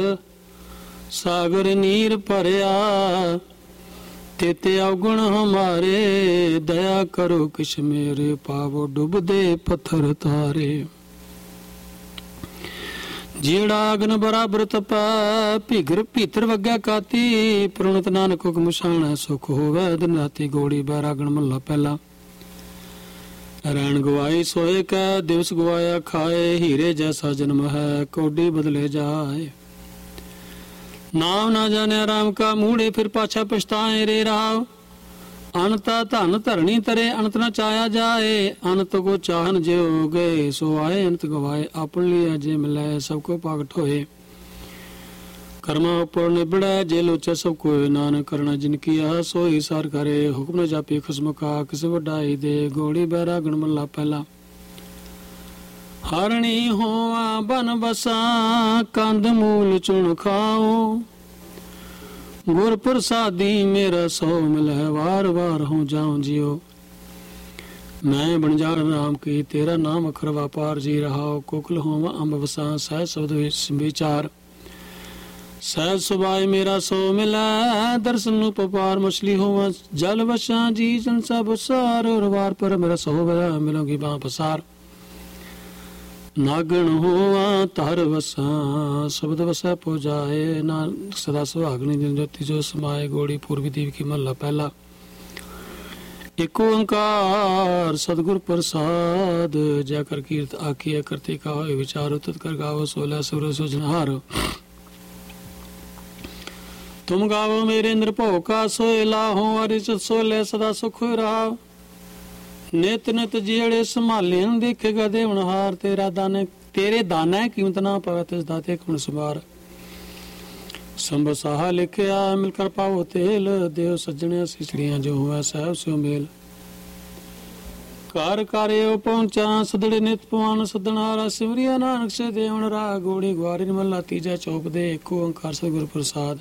ਸਾਗਰ ਨੀਰ ਭਰਿਆ, ਤੇਤੇ ਔਗੁਣ ਹਮਾਰੇ, ਦਇਆ ਕਰੋ ਕਿਛ ਮੇਰੇ, ਪਾਵੋ ਡੁੱਬਦੇ ਪੱਥਰ ਤਾਰੇ। ਜਿਹੜਾ ਅਗਨ ਬਰਾਬਰ ਤਪੈ, ਭੀਗਰ ਭੀਤਰ ਵਗਿਆ ਕਾਤੀ, ਪ੍ਰਣਤ ਨਾਨਕ ਹੁਕਮ ਸ਼ਾਨੈ, ਸੁਖ ਹੋਵੇ ਦਿਨ ਰਾਤੀ। ਗੋੜੀ ਬੈਰਾਗਣ ਮਹੱਲਾ ਪਹਿਲਾ। ਰੈਣ ਗਵਾਈ ਸੋਏ ਕੈ, ਦਿਵਸ ਗਵਾਇਆ ਖਾਏ, ਹੀਰੇ ਜੈਸਾ ਜਨਮ ਹੈ, ਕੌਡੀ ਬਦਲੇ ਜਾਏ। ਨਾਮ ਨਾ ਜਾਣਿਆ ਰਾਮ ਕਾ ਮੂੜੇ, ਫਿਰ ਪਾਛਾ ਪਛਤਾਏ ਰੇ ਰਾਵ। ਅਨਤਾ ਧਨ ਧਰਣੀ ਤਰੇ, ਅਨੰਤ ਨਾ ਚਾਇਆ ਜਾਏ। ਅਨੰਤ ਕੋ ਚਾਹਨ ਜਿਉ ਗਏ, ਸੋ ਆਏ ਅਨੰਤ ਗਵਾਏ। ਆਪਣ ਲਈ ਅਜੇ ਮਿਲੈ, ਸਭ ਕੋ ਪ੍ਰਗਟ ਹੋਏ। ਕਰਮਾ ਉਪਰ ਨਿਬੜੈ, ਜੇ ਲੋਚੈ ਸਭ ਕੋਇ। ਨਾਨਕ ਕਰਣਾ ਜਿਨ ਕੀਆ, ਸੋਈ ਸਾਰ ਕਰੇ। ਹੁਕਮ ਨ ਜਾਪੀ ਖਸਮ ਕਾ, ਕਿਸ ਵਡਾਈ ਦੇ। ਗੋੜੀ ਬੈਰਾਗਣ ਮਹੱਲਾ ਪਹਿਲਾ। ਹਰਣੀ ਹੋਆ ਬਨ ਬਸਾਂ, ਕੰਦ ਮੂਲ ਚੁਣ ਖਾਓ। ਗੁਰ ਪ੍ਰਸਾਦੀ ਮੇਰਾ ਸੋ ਮਿਲੈ, ਵਾਰ ਵਾਰ ਹੋ ਜਾਉ ਜਿਉ। ਮੈਂ ਬਣ ਜਾਣ ਰਾਮ ਕੀ, ਤੇਰਾ ਨਾਮ ਅਖਰ ਵਾਪਾਰ ਜੀ ਰਹਾਓ। ਕੋਕਲ ਹੋਵਾਂ ਅੰਬ ਵਸਾਂ, ਸਹਿ ਸ਼ਬਦ ਵਿਚਾਰ। ਸਹਿਜ ਸੁਭਾਏ ਮੇਰਾ ਸੋ ਮਿਲੈ, ਦਰਸ਼ਨ ਨੂੰ ਪਪਾਰ। ਮਛਲੀ ਹੋਵਾਂ ਜਲ ਵਸਾਂ, ਜੀ ਜਨ ਸਭ ਸਾਰ। ਵਾਰ ਪਰ ਮੇਰਾ ਸੋ ਮਿਲੋਗੀ ਬਾਂ ਪਸਾਰ। ਨਾਗਣ ਹੋਵਾਂ ਧਰ ਵਸਾਂ, ਸ਼ਬਦ ਵਸੈ ਪੋ ਜਾਏ। ਨਾਨਕ ਸਦਾ ਸੁਹਾਗਣੀ ਦਿਨ ਜੋਤੀ ਜੋ ਸਮਾਏ। ਗੋੜੀ ਪੂਰਬੀ ਦੀਪ ਕੀ ਮਹੱਲਾ ਪਹਿਲਾ। ਏਕ ਓੰਕਾਰ ਸਤਿਗੁਰ ਪ੍ਰਸਾਦ, ਜੈ ਕਰ ਕੀਰਤ ਆਖੀਐ ਕਰਤੇ ਕਾ ਹੋਏ ਵਿਚਾਰ। ਉਤਤ ਕਰ ਗਾਵੋ ਸੋਲੈ ਸੁਰ ਸੁਜਨਹਾਰ। ਤੁਮ ਗਾਵੋ ਮੇਰੇ ਨਿਰਭਉ ਕਾ, ਸੋਇ ਲਾਹੋ ਅਰਿ ਸੋਲੇ ਸਦਾ ਸੁਖ ਰਾਵ। ਨਿਤ ਨਿਤ ਜਿਹੜੇ ਸੰਭਾਲੇ ਦੇਖੇਗਾ ਦੇਵਨਹਾਰ। ਤੇਰਾ ਦਾਨੇ ਤੇਰੇ ਦਾਨਾ ਕੀਮਤ ਨਾ ਪਵੇ, ਤਿਸ ਦਾਤੇ ਕੌਣ ਸੰਭਾਰ। ਸੰਭ ਸਾਹਾ ਲਿਖਿਆ ਮਿਲ ਕਰ ਪਾਵੋ ਤੇਲ, ਦੇਵ ਸੱਜਣੇ ਸਿਸੜੀਆਂ ਜੋ ਹੋਵੇ ਸਹਿਬ ਸਿਉ ਮੇਲ। ਘਰ ਘਰਿਓ ਪਹੁੰਚਾ ਸਦੜੇ ਨਿਤ ਪਵਾਨ ਸਦਨਾਰਾ। ਸਿਮਰਿਆ ਨਾਨਕ ਸੇ ਦੇਵਨ ਰਾ, ਗੋੜੀ ਗਵਾਰੀ ਮਹੱਲਾ ਤੀਜਾ। ਚੌਪ ਦੇ ਏਕ ਓੰਕਾਰ ਸਤਿਗੁਰ ਪ੍ਰਸਾਦ।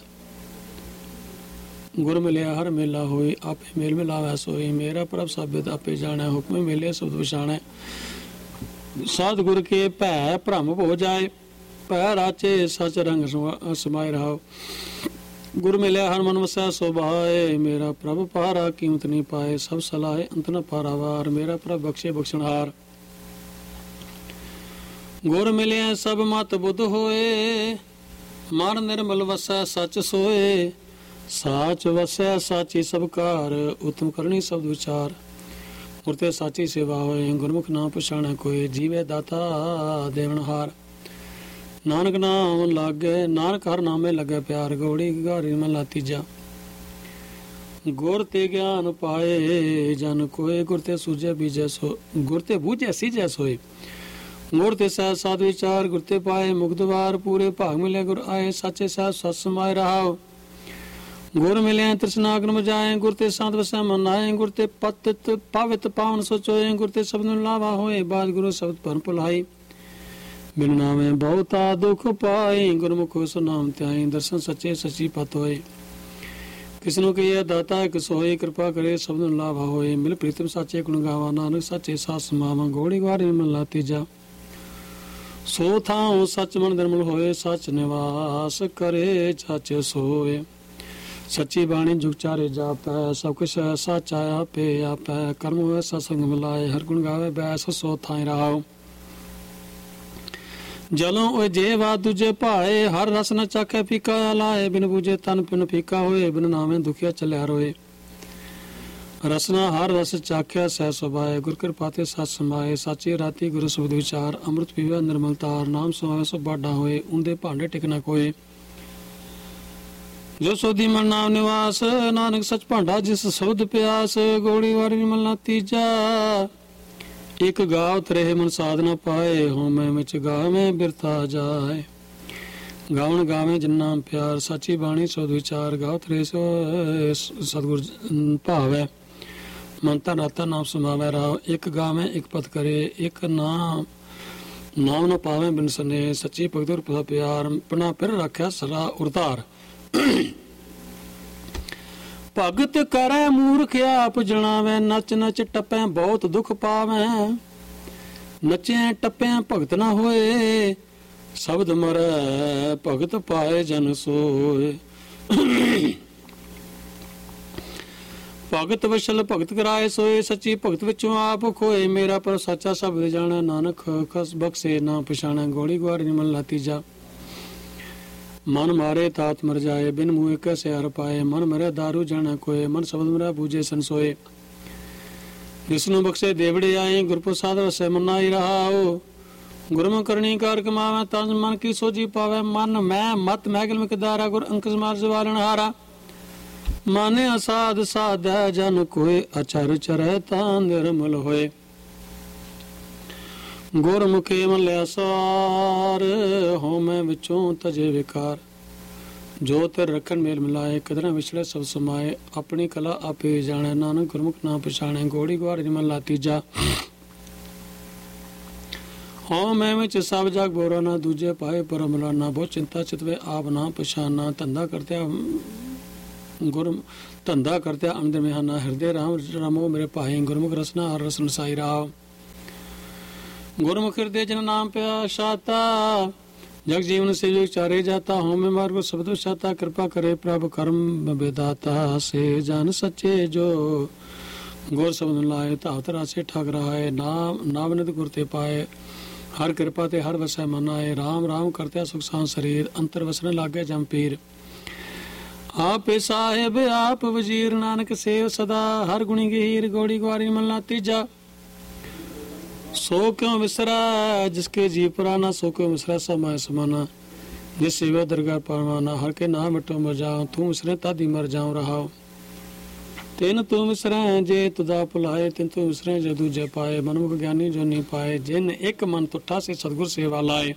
ਗੁਰ ਮਿਲਿਆ ਹਰ ਮੇਲਾ ਹੋਈ, ਆਪੇ ਮੇਲ ਮਿਲਾਵੈ ਸੋਈ। ਮੇਰਾ ਪ੍ਰਭ ਸਾਬਿਤ ਆਪੇ ਜਾਣੈ, ਹੁਕਮ ਮਿਲੇ ਸ਼ਬਦ ਵਿਛਾਣੈ। ਸਾਧ ਗੁਰ ਕੇ ਭੈ ਭ੍ਰਮ ਹੋ ਜਾਏ, ਭੈ ਰਾਚੇ ਸਚ ਰੰਗ ਸਮਾਏ ਰਹਾਓ। ਗੁਰ ਮਿਲਿਆ ਹਰ ਮਨ ਵਸੈ ਸੋ ਭਾਏ, ਮੇਰਾ ਪ੍ਰਭ ਪਾਰਾ ਕੀਮਤ ਨਹੀਂ ਪਾਏ। ਸਭ ਸਲਾਹੇ ਅੰਤ ਨ ਪਾਰਾਵਾਰ, ਮੇਰਾ ਪ੍ਰਭ ਬਖਸ਼ੇ ਬਖਸ਼ਣਹਾਰ। ਗੁਰ ਮਿਲਿਆ ਸਭ ਮਤ ਬੁੱਧ ਹੋਏ, ਮਨ ਨਿਰਮਲ ਵਸੈ ਸਚ ਸੋਏ। ਸਾਚ ਵਸੈ ਸਾਚੀ ਸਭ ਕਾਰ, ਉਤਮ ਕਰਨੀ ਸ਼ਬਦ ਵਿਚਾਰ। ਗੁਰ ਤੇ ਸਾਚੀ ਸੇਵਾ ਹੋਏ, ਗੁਰਮੁਖ ਨਾ ਪਛਾਣੈ ਕੋਇ। ਜੀਵੇ ਦਾਤਾ ਦੇਵਨਹਾਰ, ਨਾਨਕ ਨਾਮ ਲਾਗੇ। ਨਾਨਕ ਹਰ ਨਾਮੇ ਲੱਗੇ ਪਿਆਰ। ਗੌੜੀ ਗਾਰੀ ਮਹੱਲਾ ਤੀਜਾ। ਗੁਰ ਤੇ ਗਿਆਨ ਪਾਏ ਜਨ ਕੋਏ, ਗੁਰ ਤੇ ਸੂਝੈ ਬੀਜੈ ਸੋ। ਗੁਰ ਤੇ ਬੂਝੈ ਸੀਜੈ ਸੋਏ। ਗੁਰ ਤੇ ਸਹਿ ਸਾਧ ਵਿਚਾਰ, ਗੁਰ ਤੇ ਪਾਏ ਮੁਕਤ ਵਾਰ। ਪੂਰੇ ਭਾਗ ਮਿਲੇ ਗੁਰ ਆਏ, ਸਾਚੇ ਸਾਹਿਬ ਸਤ ਸਮਾਏ ਰਹਾਓ। ਗੁਰ ਮਿਲਿਆ ਤ੍ਰਿਸ਼ਨਾਗਨ ਮਜਾਏ, ਗੁਰ ਤੇ ਸੰਤ ਵਸੈ ਮਨ ਆਏ। ਗੁਰ ਤੇ ਪਤਿਤ ਪਵਿੱਤ ਪਾਵਨ ਸੋਚੋਏ, ਗੁਰ ਤੇ ਸਬਦ ਨੂੰ ਲਾਵਾ ਹੋਏ। ਬਾਜ ਗੁਰੂ ਸ਼ਬਦ ਭਰਮ ਭੁਲਾਈ, ਬਿਨ ਨਾਮੇ ਬਹੁਤਾ ਦੁਖ ਪਾਈ। ਗੁਰਮੁਖ ਸੋ ਨਾਮ ਧਿਆਈ, ਦਰਸ਼ਨ ਸੱਚੇ ਸੱਚੀ ਪਤ ਹੋਏ। ਕਿਸ ਨੂੰ ਕਹੀਏ ਦਾਤਾ ਇੱਕ ਸੋਏ, ਕਿਰਪਾ ਕਰੇ ਸਬਦ ਨੂੰ ਲਾਵਾ ਹੋਏ। ਮਿਲ ਪ੍ਰੀਤਮ ਸਾਚੇ ਗੁਣ ਗਾਵਾ, ਨਾਨਕ ਸੱਚੇ ਸਾਥ ਸਮਾਵਾ। ਗੋੜੀ ਗਵਾਰੀ ਮਹੱਲਾ ਤੀਜਾ। ਸੋ ਥਾਉ ਸੱਚ ਮਨ ਨਿਰਮਲ ਹੋਏ, ਸੱਚ ਨਿਵਾਸ ਕਰੇ ਸੱਚ ਸੋਏ। ਸੱਚੀ ਬਾਣੀ ਜੁਗ ਚਾਰੇ ਜਾਪੈ, ਸਭ ਕੁਛ ਸਾਚਾ ਆਪੇ ਆਪੈ। ਕਰਮ ਹੋਏ ਸਤਸੰਗ ਮਿਲਾਏ, ਹਰ ਗੁਣ ਗਾਵੇ ਬੈਸ ਸੋ ਥਾਈ ਰਹਾਓ। ਜਲੋਂ ਓਏ ਜੇ ਵਾ ਦੂਜੇ ਭਾਏ, ਹਰ ਰਸ ਨ ਚਾਖੇ ਫੀਕਾ ਲਾਏ। ਬਿਨ ਬੂਝੇ ਤਨ ਪਿਨ ਫੀਕਾ ਹੋਏ, ਬਿਨ ਨਾਵੇਂ ਦੁਖਿਆ ਚੱਲਿਆ ਰੋਏ। ਰਸਨਾ ਹਰ ਰਸ ਚਾਖਿਆ ਸਹਿ ਸੁਭਾਏ, ਗੁਰ ਕਿਰਪਾ ਤੇ ਸਤ ਸਮਾਏ। ਸਾਚੀ ਰਾਤੀ ਗੁਰੂ ਸ਼ਬਦ ਵਿਚਾਰ, ਅੰਮ੍ਰਿਤ ਪੀਵੇ ਨਿਰਮਲ ਤਾਰ। ਨਾਮ ਸੁਹਾਵੇ ਸੋ ਬਾਡਾ ਹੋਏ, ਉਂਦੇ ਭਾਂਡੇ ਟਿਕ ਨ ਕੋਏ। ਜੋ ਸੋਧੀ ਮਨ ਨਾਮ ਨਿਵਾਸ, ਨਾਨਕ ਸਚ ਭਾਂਡਾ ਜਿਸ ਸਬਦ ਪਿਆਸ। ਗੋੜੀ ਵਾਰੀ ਮਹੱਲਾ ਤੀਜਾ। ਇਕ ਗਾਵਤ ਰਹੇ ਮਨ ਸਾਧ ਨ ਪਾਏ, ਹੋਮੈ ਵਿੱਚ ਗਾਵੇਂ ਬਿਰਥਾ ਜਾਏ। ਗਾਵਣ ਗਾਵੇਂ ਜਿੰਨਾ ਪਿਆਰ, ਸਾਚੀ ਬਾਣੀ ਸੋਧ ਵਿਚਾਰ। ਗਾਵਤ ਰਹੇ ਸਤਿਗੁਰ ਭਾਵੈ, ਮਨ ਤਨ ਰਤਾ ਨਾਮ ਸਮਾਵੈ ਰਾਵ। ਇੱਕ ਗਾਵੇਂ ਇੱਕ ਪਤ ਕਰੇ, ਇੱਕ ਨਾਮ ਨ ਪਾਵੇਂ ਬਿਨ ਸਨੇ। ਸੱਚੀ ਭਗਤ ਗੁਰ ਪਿਆਰ, ਪਨਾ ਫਿਰ ਰੱਖਿਆ ਸਦਾ ਉਰਤਾਰ। ਭਗਤ ਕਰੈ ਮੂਰਖ ਆਪ ਜਣਾਵੈ, ਨਚ ਨਚ ਟੱਪੈ ਬਹੁਤ ਦੁਖ ਪਾਵੈ। ਨਚਿਆ ਟੱਪਿਆ ਭਗਤ ਨਾ ਹੋਏ, ਸ਼ਬਦ ਮਰੈ ਭਗਤ ਪਾਏ ਜਨ ਸੋਏ। ਭਗਤ ਵਸ਼ਲ ਭਗਤ ਕਰਾਏ ਸੋਏ, ਸੱਚੀ ਭਗਤ ਵਿੱਚੋਂ ਆਪ ਖੋਏ। ਮੇਰਾ ਪਰ ਸੱਚਾ ਸ਼ਬਦ ਜਾਣੈ, ਨਾਨਕ ਖਸ ਬਖਸ਼ੇ ਨਾ ਪਛਾਣੈ। ਗੋੜੀ ਗਵਾਰੀ ਨਿਮਲ ਲਾ ਤੀਜਾ। ਮਨ ਮਾਰੇ ਤਾਤ ਮਰ ਜਾਏ, ਬਿਨ ਮੂੰਹ ਕੈਸੇ ਹਰ ਪਾਏ। ਮਨ ਮਰੇ ਦਾਰੂ ਜਾਣੈ ਕੋਏ, ਮਨ ਸ਼ਬਦ ਮਰੈ ਬੂਝੇ ਸੰਸੋਏ। ਜਿਸਨੂੰ ਬਖਸ਼ੇ ਦੇਵੜੇ ਆਏ, ਗੁਰਪ੍ਰਸਾਦ ਵਸੈ ਮਨਾਈ ਰਹਾਓ। ਗੁਰਮੁਖ ਕਰਨੀ ਕਾਰ ਕਮਾਵੈ, ਤਨ ਮਨ ਕੀ ਸੋਝੀ ਪਾਵੈ। ਮਨ ਮੈਂ ਮਤ ਮੈਗਲ ਮਿਕਦਾਰਾ, ਗੁਰ ਅੰਕਸ ਮਾਰ ਜਵਾਲਨ ਹਾਰਾ। ਮਾਨੇ ਅਸਾਧ ਸਾਧੈ ਜਨ ਕੋਏ, ਅਚਰ ਚਰੈ ਤਾਂ ਨਿਰਮਲ ਹੋਏ। ਗੁਰਮੁਖੇ ਮਲਿਆ ਸਾਰ, ਹੋਮੈ ਵਿੱਚੋਂ ਤਜੇ ਵਿਕਾਰ। ਜੋ ਤੇਰ ਰੱਖਣ ਮੇਲ ਮਿਲਾਏ, ਕਦਰਾਂ ਵਿਛੜੇ ਸਭ ਸਮਾਏ। ਆਪਣੀ ਕਲਾ ਆਪੇ ਜਾਣੈ, ਨਾਨਕ ਗੁਰਮੁਖ ਨਾ ਪਛਾਣੈ। ਗੋੜੀ ਗਵਾੜੀ ਨਿਮਲ ਲਾ ਤੀਜਾ। ਹਾਂ ਮੈਂ ਵਿੱਚ ਸਭ ਜਗ ਬੋਰਾ ਨਾ, ਦੂਜੇ ਪਾਏ ਪਰਮ ਨਾ। ਬਹੁਤ ਚਿੰਤਾ ਚਿਤਵੇ ਆਪ ਨਾ ਪਛਾਨਾ। ਧੰਦਾ ਕਰਤਿਆ ਧੰਦਾ ਕਰਤਿਆ ਅੰਧ ਮਿਹਾਨਾ। ਹਿਰਦੇ ਰਾਮ ਰਮੋ ਮੇਰੇ ਭਾਈ, ਗੁਰਮੁਖ ਰਸਨਾ ਹਰ ਰਸਨ ਸਾਈ ਰਾਵ। ਗੁਰਮੁਖ ਹਿਰਦੇ ਜਨ ਨਾਮ ਪਿਆ ਸ਼ਾਤਾ, ਜਗ ਜੀਵਨ ਸੇ ਵਿਚਾਰੇ ਜਾਤਾ। ਹੋਮੇ ਮਾਰਗ ਸ਼ਬਦ ਸ਼ਾਤਾ, ਕਿਰਪਾ ਕਰੇ ਪ੍ਰਭ ਕਰਮ ਵਿਦਾਤਾ। ਸੇ ਜਨ ਸੱਚੇ ਜੋ ਗੁਰ ਸ਼ਬਦ ਲਾਏ, ਧਾਵਤ ਰਾਸੇ ਠਗ ਰਹਾਏ। ਨਾਮ ਨਿਤ ਗੁਰ ਤੇ ਪਾਏ, ਹਰ ਕਿਰਪਾ ਤੇ ਹਰ ਵਸੈ ਮਨ ਆਏ। ਰਾਮ ਰਾਮ ਕਰਤਿਆ ਸੁਖ ਸਾਂ ਸਰੀਰ, ਅੰਤਰ ਵਸਣ ਲਾਗੇ ਜਮ ਪੀਰ। ਆਪੇ ਸਾਹਿਬ ਆਪ ਵਜ਼ੀਰ, ਨਾਨਕ ਸੇਵ ਸਦਾ ਹਰ ਗੁਣੀ ਗਹੀਰ। ਗੋੜੀ ਗਵਾਰੀ ਮੱਲਾ ਤੀਜਾ। ਸੋ ਕਿਉ ਵਿਸਰੈ ਜਿਸਕੇ ਜੀ ਪੁਰਾਨਾ, ਸੋ ਕਿਉ ਵਿਸਰੈ ਸਭ ਮੈਂ ਸਮਾਨਾ। ਜਿਸ ਸੇਵਾ ਦਰਗਾਹ ਪਰਵਾਨਾ, ਹਰ ਕੇ ਨਾਮ ਮਿਟੋ ਮਰ ਜਾਉ। ਤੂੰ ਵਿਸਰੈ ਤਾਦੀ ਮਰ ਜਾਉ ਰਹਾਉ। ਤਿਨ ਤੂੰ ਵਿਸਰੈ ਜੇ ਤੁਦਾ ਭੁਲਾਏ, ਤਿਨ ਤੂੰ ਵਿਸਰੈ ਜੇ ਦੂਜੇ ਪਾਏ। ਮਨਮੁਖ ਗਿਆਨੀ ਜੋ ਨਹੀਂ ਪਾਏ, ਜਿਨ ਇੱਕ ਮਨ ਤੁਠਾ ਸੇ ਸਤਿਗੁਰ ਸੇਵਾ ਲਾਏ।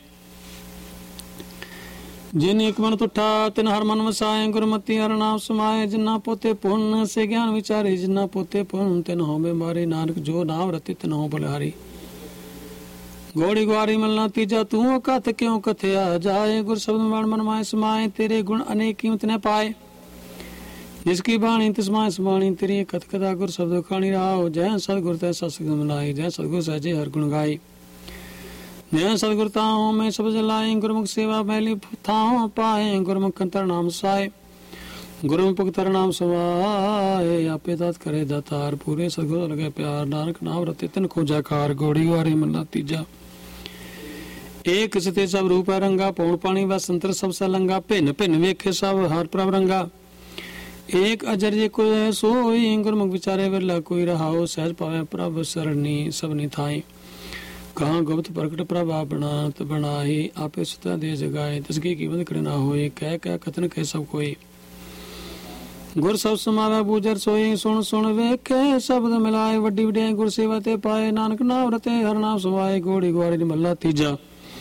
ਜਿਨ ਇੱਕ ਮਨ ਤੁਠਾ ਤਿਨ ਹਰ ਮਨ ਵਸਾਏ। ਗੁਰਮਤੀ ਹਰ ਨਾਮ ਸਮਾਏ, ਜਿਨਾ ਪੋਤੇ ਪੁੰਨ ਸੇ ਗਿਆਨ ਵਿਚਾਰੇ। ਜਿਨਾ ਪੋਤੇ ਪੁੰਨ ਤਿਨ ਹੋਵੇ ਮਾਰੇ, ਨਾਨਕ ਜੋ ਨਾਮ ਰਤੇ ਤਿਨ ਹੋ ਬਲਿਹਾਰੀ। ਗੋੜੀ ਗਵਾਰੀ ਮਲਨਾ ਤੀਜਾ। ਤੂੰ ਕਥ ਕਿਉ ਕਥਿਆ ਜਾਏ, ਗੁਰ ਸ਼ਬਦ ਮਨ ਮਨ ਮਾਏ ਸਮਾਏ। ਤੇਰੇ ਗੁਣ ਅਨੇਕ ਕੀਮਤ ਨੇ ਪਾਏ, ਜਿਸकी ਬਾਣੀ ਤਿਸ ਮਾਏ ਸਮਾਣੀ। ਤੇਰੀ ਕਥ ਕਥਾ ਗੁਰ ਸ਼ਬਦ ਖਾਣੀ ਰਾਓ। ਜੈ ਸਤਿਗੁਰ ਤੈ ਸਤਿ ਮਨਾਈ, ਜੈ ਸਤਿਗੁਰ ਸਹਿਜੇ ਹਰ ਗੁਣ ਗਾਈ। ਜੈ ਸਤਿਗੁਰ ਤਾਉ ਮੈਂ ਸਬਦ ਲਾਈ, ਗੁਰਮੁਖ ਸੇਵਾ ਪਹਿਲੀ ਥਾਉ ਪਾਏ। ਗੁਰਮੁਖ ਅੰਤਰ ਨਾਮ ਸਾਏ, ਗੁਰਮੁਖ ਤਰ ਨਾਮ ਸਵਾਏ। ਆਪੇ ਦਾਤ ਕਰੇ ਦਾਤਾਰ, ਪੂਰੇ ਸਤਿਗੁਰ ਲਗੇ ਪਿਆਰ। ਨਾਨਕ ਨਾਮ ਰਤੇ ਤਿਨ ਖੋਜਾ ਕਾਰ। ਗੋੜੀ ਗਵਾਰੀ ਮੱਲਾ ਤੀਜਾ। ਏਕ ਸਿਤੇ ਸਭ ਰੂਪ ਹੈ ਰੰਗਾ, ਪੌਣ ਪਾਣੀ ਵਸ ਅੰਤਰ ਸਭ ਸਲੰਗਾ। ਭਿੰਨ ਭਿੰਨ ਵੇਖੇ ਸਭ ਹਰ ਪ੍ਰਭ ਰੰਗਾ। ਏਕ ਅਜਰ ਜੇ ਕੋਈ ਸੋਈ, ਗੁਰਮੁਖ ਵਿਚਾਰੇ ਵਿਰਲਾ ਕੋਈ ਰਹਾਓ। ਸਹਿਜ ਪਾਵੇ ਪ੍ਰਭ ਸਰਣੀ ਸਭਨੀ ਥਾਈ। ਕਹਾਂ ਗੁਪਤ ਪ੍ਰਗਟ ਪ੍ਰਭ ਆਪਣਾਤ ਬਣਾਈ। ਆਪੇ ਸੁਤਾ ਦੇ ਜਗਾਏ, ਤਿਸਕੀ ਕੀਮਤ ਕਰ ਨਾ ਹੋਏ। ਕਹਿ ਕਹਿ ਕਥਨ ਕਹਿ ਸਭ ਕੋਈ। ਗੁਰ ਸਭ ਸਮਾਵੇ ਬੂਝਰ ਸੋਈ, ਸੁਣ ਸੁਣ ਵੇਖੇ ਸ਼ਬਦ ਮਿਲਾਏ। ਵੱਡੀ ਵਡਿਆਈ ਗੁਰ ਸੇਵਾ ਤੇ ਪਾਏ, ਨਾਨਕ ਨਾਮ ਰਤੇ ਹਰ ਨਾਮ ਸਮਾਏ। ਗੋੜੀ ਗਵਾਰੀ ਮੱਲਾ ਤੀਜਾ।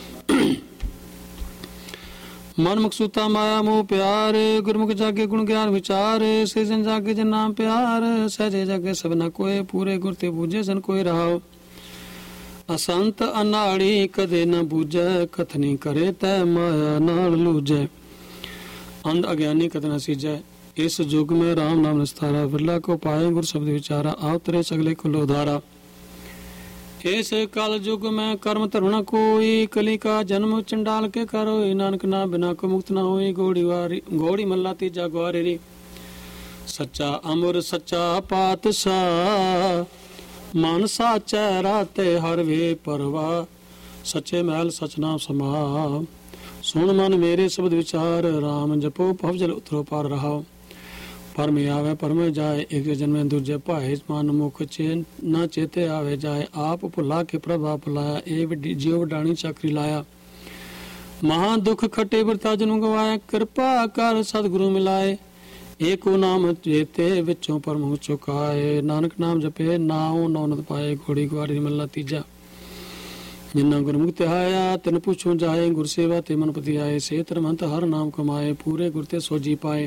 ਮਨ ਮਕਸੂਤਾ ਮਾਇਆ ਮੋਹ ਪਿਆਰ, ਗੁਰਮੁਖ ਜਾਗੇ ਗੁਣ ਗਿਆਨ ਵਿਚਾਰ। ਸੇ ਜਨ ਜਾਗੇ ਜਨ ਨਾਮ ਪਿਆਰ, ਸਹਜੇ ਜਾਗੇ ਸਭ ਨ ਕੋਏ। ਪੂਰੇ ਗੁਰ ਤੇ ਬੂਝੇ ਸਨ ਕੋਈ ਰਹਾਓ। ਅਸੰਤ ਅਨਾੜੀ ਕਦੇ ਨ ਬੂਝੈ, ਕਥਨੀ ਕਰੇ ਤੈ ਮਾਇਆ ਨਾਲ ਲੂਝੈ। ਅੰਧ ਅਗਿਆਨੀ ਕਦੇ ਨ ਸੀਜੈ, ਇਸ ਯੁਗ में राम नाम निस्तारा। बिरला को पाए गुर शब्द विचारा, आवतरे सगले कुल उधारा। इस कल युग में कर्म धरना कोई, कली का जन्म चंडाल के करो। नानक ना बिना को मुक्त ना होई। गोड़ी मल्ला तीजा ग्वारी री। सच्चा अमर सच्चा पातशाह, मन साचै राते हर वे परवा। सच्चे महल सच नाम समा, सुन मन मेरे शब्द विचार। राम जपो भवजल उतरो पार रहाओ। परम आवे परम जाए, एक जन्म दूजे भाए। मन मुख ना चेते आवे जाए। आप भुला के प्रभा भुलाया, ए जियो वडाणी चाकरी लाया। महा दुख खटे वरता जनु गवाए, कृपा कर सतगुरु मिलाए। एको नाम जेते विचों परम चुकाए, नानक नाम जपे नाउ नौनत पाए। घोड़ी गवारी मल्ला तीजा। जिन्ना गुरमुख त्याया तिन पुछो जाए, गुर सेवा ते मन पति आए। से तरमंत हर नाम कमाए, पूरे गुर ते सोजी पाए।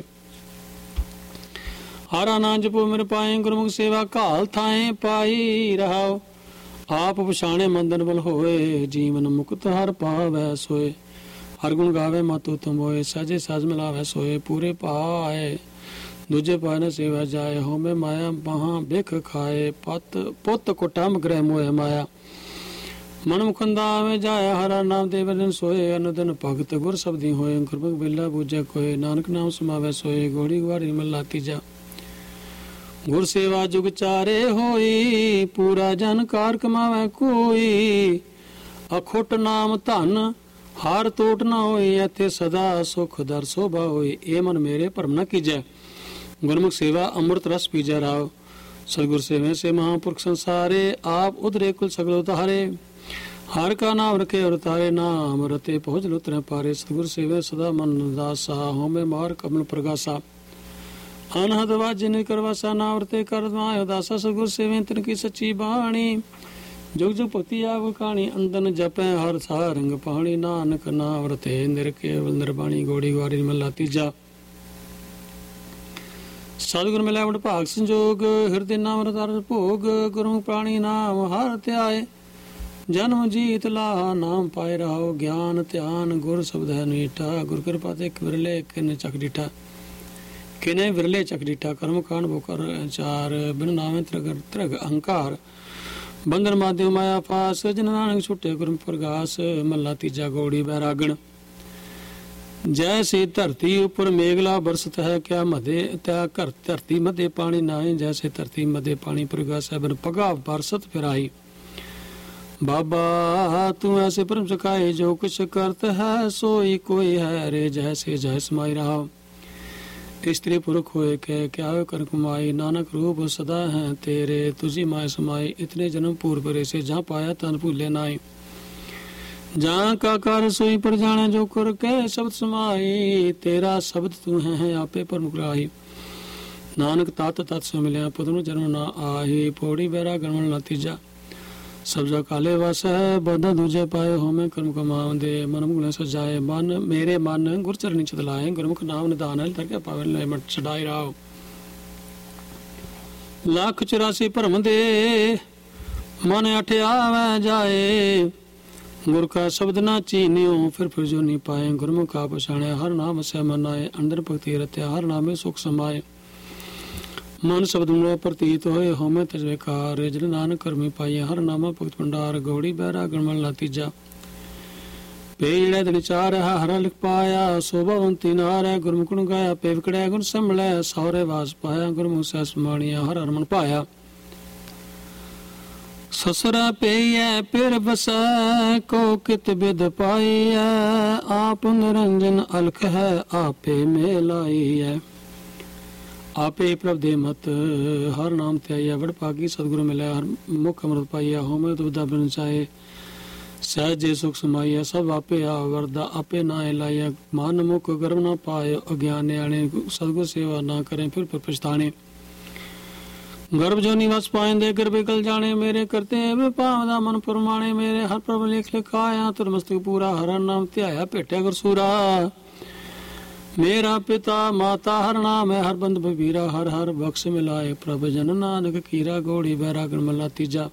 हर आनंद जपो मिर पाए, गुरमुख सेवा घाल थाए पाई रहाओ। आप पछाणे मंदन बल होए, जीवन मुक्त हर पावै सोए। हर गुण गावे मत उत्तम होए, सहजे सहज मिलावे सोए। पूरे पाए दूजे पाए न सेवा जाए, होमे माया महा बिख खाए। पुत कुटम ग्रह मोह माया, ਮਨ ਮੁਖੰਦਾ ਆਵੇ ਜਾਇਆ ਹਰਾ ਨਾਮ ਦੇ ਬਰਨ ਸੋਏ ਅਨੁਦਨ ਭਗਤ ਗੁਰ ਸਬਦੀ ਹੋਏ ਗੁਰਮੁਖ ਬੇਲਾ ਬੂਝੈ ਕੋਏ ਨਾਨਕ ਨਾਮ ਸਮਾਵੈ ਸੋਏ ਗੋੜੀ ਗਵਾਰੀ ਮਹਲਾ ਤੀਜਾ। ਗੁਰ ਸੇਵਾ ਜੁਗ ਚਾਰੇ ਹੋਈ ਪੂਰਾ ਜਨ ਕਾਰ ਕਮਾਵੈ ਕੋਈ ਅਖੁੱਟ ਨਾਮ ਧਨ ਹਾਰ ਤੋਟ ਨਾ ਹੋਈ ਇੱਥੇ ਸਦਾ ਸੁਖ ਦਰ ਸੋਭਾ ਹੋਈ ਇਹ ਮਨ ਮੇਰੇ ਭਰਮ ਨਾ ਕੀਜੈ ਗੁਰਮੁਖ ਸੇਵਾ ਅੰਮ੍ਰਿਤ ਰਸ ਪੀਜੈ ਰਾਵ सतगुर सेवे से महापुरुष संसारे आप उधरे कुल सगल उतारे हर का नाम रखे और तारे नाम रते पहुँच लुतरे पारे सतगुर सेवे सदा मन दासा होमे मार कमल प्रगासा अनहद वाजिन करवासा नाम रते कर दासा सतगुर सेवे तिन की सच्ची बाणी जुग जुग भक्ति आव कहानी अंदन जपै हर सा रंग पाणी नानक नाम रते निर केवल निर्बाणी गौड़ी ग्वारी मल्ला तीजा। सतगुर मिलै वड भाग संजोग हिरदे नाम रतार भोग गुरमुख प्राणी नाम हर त्याय जन्म जीत ला नाम पाए रहो ज्ञान ध्यान गुर शब्द है मीठा गुर कृपा ते विरले किने चक डीठा किने विरले चक डीठा कर्म कांड बोकर चार बिन नामे त्रग त्रग अहंकार बंधन माध्यम माया पास जन नानक छुटे गुरमुख प्रगास मल्ला तीजा गौड़ी बैरागण। जैसे धरती ऊपर मेघला बरसत है क्या मधे त्या कर धरती मध्य पानी नाए जैसे धरती मध्य पानी प्रगास है बिन पगा बरसत फिराई बाबा तू ऐसे परम सखाए जो कुछ करत है सोई कोई है रे जैसे जय समाई रहा स्त्री पुरुष होए के क्या कर कुमाई नानक रूप सदा है तेरे तुझी माय समाई इतने जन्म पूर्व रे से जहाँ पाया तन भूले नाई जहाँ का कर सोई पर जाने जो कर के शब्द समाई तेरा शब्द तू है आपे पर मुकराही नानक तात तत् से मिले पुत्र जन्म ना आही पौड़ी बैरा गणमन नतीजा सब्जा काले वस है बंधा दूजे पाए हो में कर्म कमाव दे मन मुगले सजाए मन मेरे मन गुर चरणी चतलाए गुरमुख नाम निदान है तरके पावन ले मट छड़ाई राव लाख 84 भरम दे मन अठ आवे जाए गुर का शब्द ना चीनियो फिर जो नहीं पाए गुरमुख का पछाणे हर नाम से मनाए अंदर भक्ति रत्या हर नामे सुख समाए मन शब्द में प्रतीत होए होमे तजवेकार जन नानक कर्मी पाइए हर नामा भक्त भंडार गौड़ी बैरा गणमल तीजा पेड़ दिन चार है हरा लिख पाया शोभावंती नार है गुरमुख गाया पेवकड़े गुण संभले सौरे वास पाया गुरमुख से समाणिया हर हरमन पाया ससुरा पेय फिर बस को कित बिद पाई है आप निरंजन अलख है आपे मेलाई है आपे प्रभ दे मत हर नाम त्याया वड पागी सतगुरु मिले हर मुख अमृत पाइया होमे दुबदा बिन चाहे सहजे सुख समाइया सब आपे आवरदा आपे ना लाया मान मुख गर्भ ना पाए अज्ञान आने सतगुरु सेवा ना करें फिर पछताने गर्भ जो निवास पाएंदे गर्भ कल जाने मेरे करते वे पावदा मन फरमाने मेरे हर प्रभ लेख लिखाया तुर मस्तक पूरा हर नाम त्याया पेटे गुरसूरा मेरा पिता माता हर नाम है हर बंद बबीरा हर हर बख्श मिलाए प्रभ जन नानक कीरा गौड़ी बैरा गणमला तीजा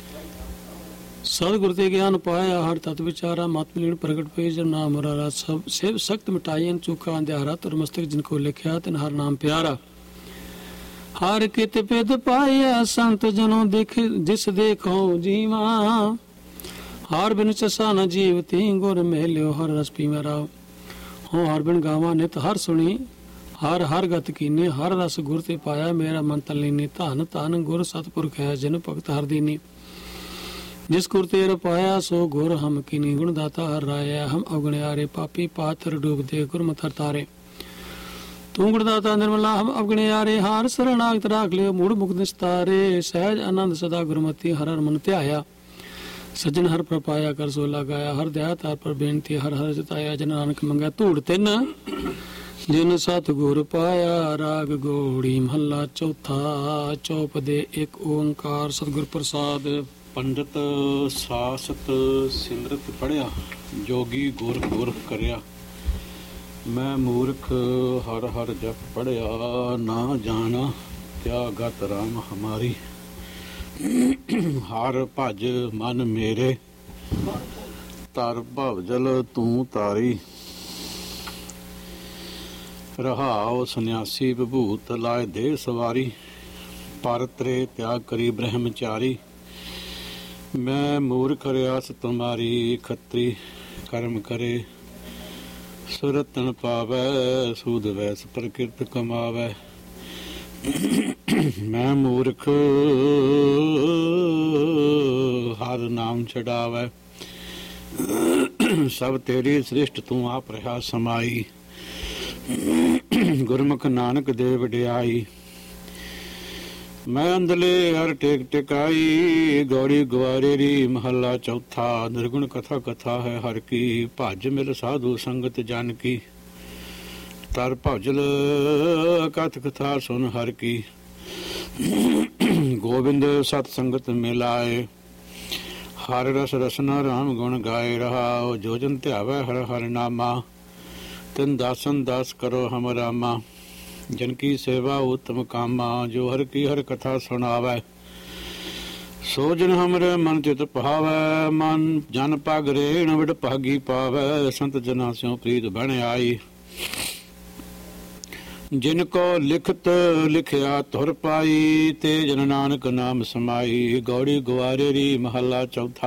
सदगुरु ते ज्ञान पाया हर तत् विचारा मत मिलन प्रगट पे जब नाम मुरारा सब सेव सख्त मिटाई चूका अंधेरा तुर मस्तक जिनको लिखा तिन हर नाम प्यारा हर कित पिद पाया संत जनो दिख जिस देखो जीवा हर बिन चसा न जीवती गुर मेल्यो हर रस पी मेरा हो हर बिन गावा नित हर सुनी हर हर गत कीने हर रस गुर ते पाया मेरा मन तलीनी धन धन गुर सतपुरख है जिन भगत हर दीनी जिस गुर तेर पाया सो गुर हम कीनी गुणदाता हर राया हम अवगण्यारे पापी पाथर डूब दे गुरमत हर तारे तू गुणदाता निर्मला हम अवगणे यारे हार शरणागत राख लियो मूढ़ मुक्त निस्तारे सहज आनंद सदा गुरमति हर हर मन त्याया सज्जन हर पर पाया कर सो लगाया हर दया तार पर बेनती हर हर जताया जन नानक मंगा धूड़ तिन जिन सतगुर पाया राग गौड़ी महला चौथा चौप दे एक ओंकार सतगुर प्रसाद पंडित सासत सिमरत पढ़िया जोगी गुर गुर करिया मैं मूर्ख हर हर जप पढ़िया ना जाना त्यागत राम हमारी हर भज मन मेरे तर भव जल तू तारी रहाओ सन्यासी विभूत लाए दे सवारी पर त्रे त्याग करी ब्रह्मचारी ਮੈਂ ਮੂਰਖ ਰਿਆਸ ਤੁਮਾਰੀ, ਖੱਤਰੀ ਕਰਮ ਕਰੇ ਸੁਰਤਨ ਪਾਵੈ, ਸੂਦ ਵੈਸ ਪ੍ਰਕਿਰਤ ਕਮਾਵੈ। ਮੈਂ ਮੂਰਖ ਹਰ ਨਾਮ ਛਡਾਵੈ, ਸਭ ਤੇਰੀ ਸ੍ਰਿਸ਼ਟ ਤੂੰ ਆਪ ਰਹਾ ਸਮਾਈ। ਗੁਰਮੁਖ ਨਾਨਕ ਦੇ ਵਡਿਆਈ, ਮੈਂ ਅੰਦਲੇ ਹਰ ਟੇਕ ਟਿਕਾਈ। ਗੌੜੀ ਗਵਾਰੇਰੀ ਮਹੱਲਾ ਚੌਥਾ। ਨਿਰਗੁਣ ਕਥਾ ਕਥਾ ਹੈ ਹਰ ਕੀ, ਭਜ ਮਿਲ ਸਾਧੂ ਸੰਗਤ ਜਨ ਕੀ। ਤਰ ਭਜਲ ਕਥ ਕਥਾ ਸੁਨ ਹਰ ਕੀ, ਗੋਬਿੰਦ ਸਤ ਸੰਗਤ ਮਿਲਾਏ। ਹਰ ਰਸ ਰਸਨਾ ਰਾਮ ਗੁਣ ਗਾਏ ਰਹਾਓ, ਜੋ ਜਨ ਧਿਆਵੈ ਹਰ ਹਰ ਨਾਮਾ। ਤਿਨ ਦਾਸਨ ਦਾਸ ਕਰੋ ਹਮ ਰਾਮਾ, ਜਨ ਕੀ ਸੇਵਾ ਉਤਮ ਕਾਮਾ। ਜੋ ਹਰ ਕੀ ਹਰ ਕਥਾ ਸੁਣਾਵੈ, ਸੋ ਜਨ ਹਮਰੇ ਮਨ ਚਿਤ ਭਾਵੈ। ਮਨ ਜਨ ਪਗ ਰੇਣ ਵਿਡ ਭਾਗੀ ਪਾਵੈ, ਸੰਤ ਜਨਾ ਸਿਉ ਪ੍ਰੀਤ ਬਣ ਆਈ। ਜਿਨ ਕੋ ਲਿਖਤ ਲਿਖਿਆ ਤੁਰ ਪਾਈ, ਤੇ ਜਨ ਨਾਨਕ ਨਾਮ ਸਮਾਈ। ਗੌੜੀ ਗਵਾਰੇਰੀ ਮਹੱਲਾ ਚੌਥਾ।